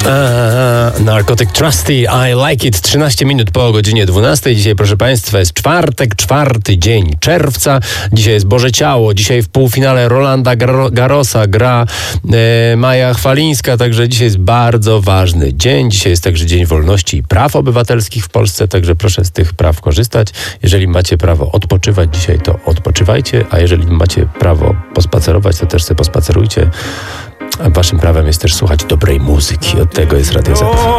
Narcotic Trusty, I Like It. 13 minut po godzinie 12. Dzisiaj, proszę Państwa, jest czwartek, 4 dzień czerwca. Dzisiaj jest Boże Ciało. Dzisiaj w półfinale Rolanda Garrosa gra Maja Chwalińska. Także dzisiaj jest bardzo ważny dzień. Dzisiaj jest także Dzień Wolności i Praw Obywatelskich w Polsce. Także proszę z tych praw korzystać. Jeżeli macie prawo odpoczywać dzisiaj, to odpoczywajcie. A jeżeli macie prawo pospacerować, to też sobie pospacerujcie. A waszym prawem jest też słuchać dobrej muzyki. Od tego jest Radio Z.